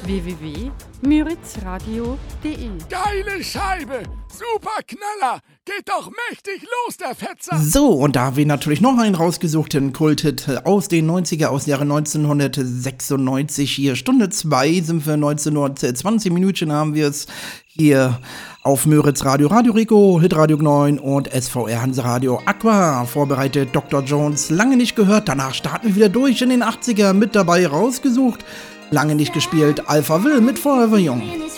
www.müritzradio.de. Geile Scheibe! Super Knaller! Geht doch mächtig los, der Fetzer! So, und da haben wir natürlich noch einen rausgesuchten Kulthit aus den 90er, aus Jahre 1996. Hier Stunde 2 sind wir 1920 Minuten haben wir es hier auf Müritz Radio, Radio Rico, Hitradio 9 und SVR Hanseradio Aqua. Vorbereitet Dr. Jones, lange nicht gehört. Danach starten wir wieder durch in den 80er, mit dabei rausgesucht. Lange nicht gespielt, Alpha Will mit Forever Young.